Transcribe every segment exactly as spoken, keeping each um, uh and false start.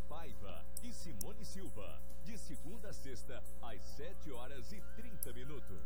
Paiva e Simone Silva, de segunda a sexta, às sete horas e trinta minutos.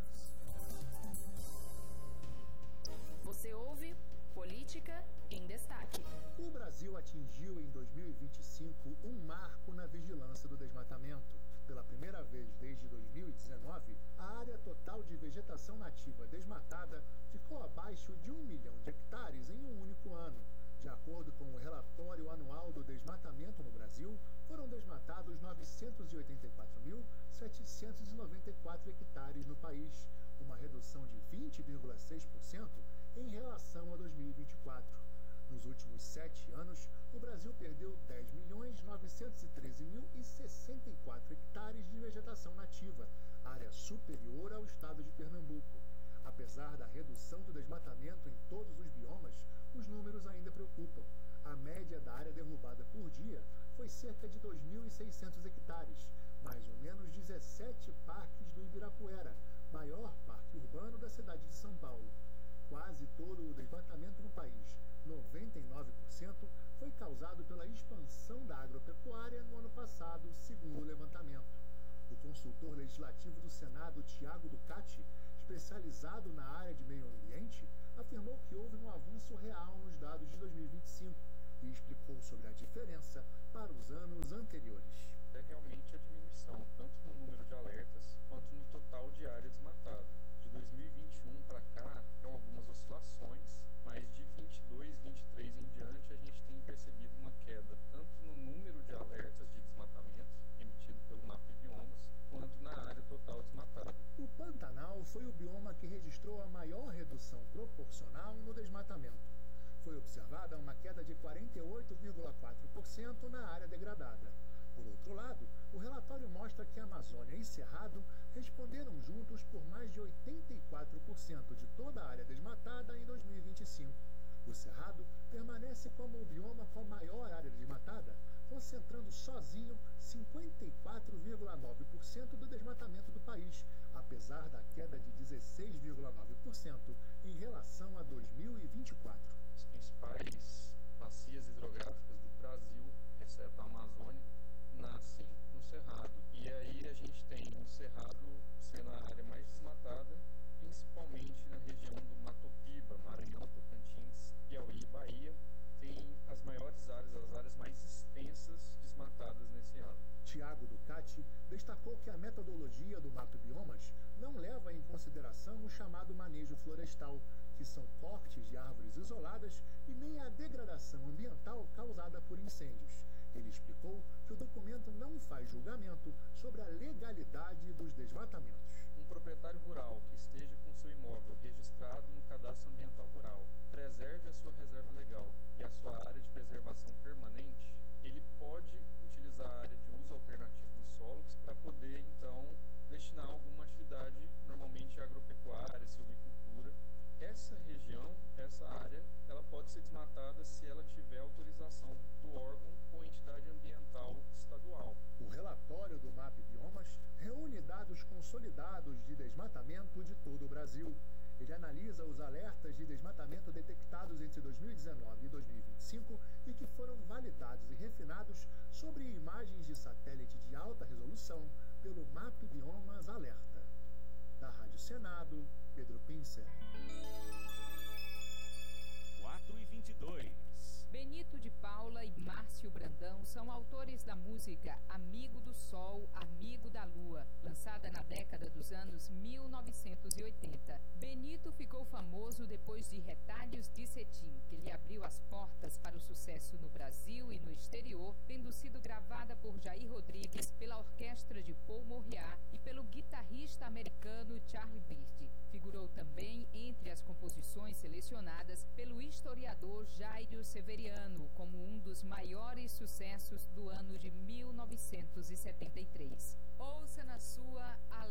Você ouve Política em Destaque. O Brasil atingiu em dois mil e vinte e cinco um marco na vigilância do desmatamento. Pela primeira vez desde dois mil e dezenove, a área total de vegetação nativa desmatada ficou abaixo de um milhão de hectares em um único ano. De acordo com o relatório anual do desmatamento no Brasil, foram desmatados novecentos e oitenta e quatro mil, setecentos e noventa e quatro hectares no país, uma redução de vinte vírgula seis por cento em relação a dois mil e vinte e quatro. Nos últimos sete anos, o Brasil perdeu dez milhões novecentos e treze mil e sessenta e quatro hectares de vegetação nativa, área superior ao estado de Pernambuco. Apesar da redução do desmatamento em todos os biomas, os números ainda preocupam. A média da área derrubada por dia foi cerca de dois mil e seiscentos hectares, mais ou menos dezessete parques do Ibirapuera, maior parque urbano da cidade de São Paulo. Quase todo o desmatamento no país, noventa e nove por cento, foi causado pela expansão da agropecuária no ano passado, segundo o levantamento. O consultor legislativo do Senado, Tiago Ducati, especializado na área de meio ambiente, afirmou que houve um avanço real nos dados de dois mil e vinte e cinco e explicou sobre a diferença para os anos anteriores. É realmente a diminuição, tanto no número de alertas quanto no total de área desmatada. De dois mil e vinte e um para cá, tem algumas oscilações, mas de vinte e dois, vinte e três em diante, a gente tem percebido uma queda, tanto no número de alertas de desmatamento emitido pelo MapBiomas, quanto na área total desmatada. O Pantanal foi o bioma que registrou a maior redução proporcional no desmatamento. Foi observada uma queda de quarenta e oito vírgula quatro por cento na área degradada. Por outro lado, o relatório mostra que a Amazônia e Cerrado responderam juntos por mais de oitenta e quatro por cento de toda a área desmatada em dois mil e vinte e cinco. O Cerrado permanece como o bioma com a maior área desmatada, concentrando sozinho cinquenta e quatro vírgula nove por cento do desmatamento do país, apesar da queda de dezesseis vírgula nove por cento em relação a dois mil e vinte e quatro. As principais bacias hidrográficas do Brasil, exceto a Amazônia, nascem no Cerrado. E aí a gente tem o Cerrado sendo a área mais desmatada, principalmente na região do Matopiba, Maranhão, Tocantins, Piauí e Bahia, tem as maiores áreas, as áreas mais extensas desmatadas nesse ano. Tiago Ducati destacou que a metodologia do MapBiomas não leva em consideração o chamado manejo florestal, que são cortes de árvores isoladas, e nem a degradação ambiental causada por incêndios. Ele explicou que o documento não faz julgamento sobre a legalidade dos desmatamentos. Um proprietário rural que esteja com seu imóvel registrado no Cadastro Ambiental Rural, preserve a sua reserva legal e a sua área de preservação permanente, ele pode utilizar a área de uso alternativo dos solos para poder, então, destinar alguma atividade, normalmente agropecuária, silvicultura. Essa região, essa área, ela pode ser desmatada se ela tiver autorização do órgão ou entidade ambiental estadual. O relatório do MapBiomas reúne dados consolidados de desmatamento de todo o Brasil. Ele analisa os alertas de desmatamento detectados entre dois mil e dezenove e dois mil e vinte e cinco e que foram validados e refinados sobre imagens de satélite de alta resolução pelo MapBiomas Alerta. Da Rádio Senado, Pedro Pincer. quatro e vinte e dois. Benito de Paula e Márcio Brandão são autores da música Amigo do Sol, Amigo da Lua, lançada na década dos anos mil novecentos e oitenta. Benito ficou famoso depois de Retalhos de Cetim, que lhe abriu as portas para o sucesso no Brasil e no exterior, tendo sido gravada por Jair Rodrigues, pela orquestra de Paul Mouriat e pelo guitarrista americano Charlie Bird. Figurou também entre as composições selecionadas pelo historiador Jairo Severiano como um dos maiores sucessos do ano de mil novecentos e setenta e três. Ouça na sua